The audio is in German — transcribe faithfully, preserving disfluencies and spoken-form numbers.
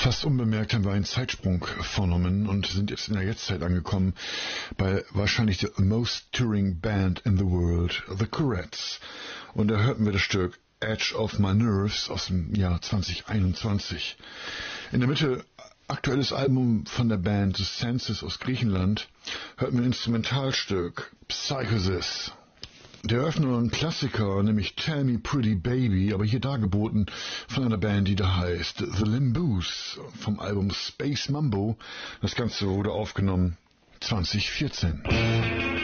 Fast unbemerkt haben wir einen Zeitsprung vorgenommen und sind jetzt in der Jetztzeit angekommen bei wahrscheinlich der most touring band in the world, The Courettes. Und da hörten wir das Stück Edge of My Nerves aus dem Jahr zwanzig einundzwanzig. In der Mitte aktuelles Album von der Band The Senses aus Griechenland, hörten wir ein Instrumentalstück Psychosis. Der Öffner ein Klassiker, nämlich Tell Me Pretty Baby, aber hier dargeboten von einer Band, die da heißt The Limboos vom Album Space Mambo. Das Ganze wurde aufgenommen zwanzig vierzehn.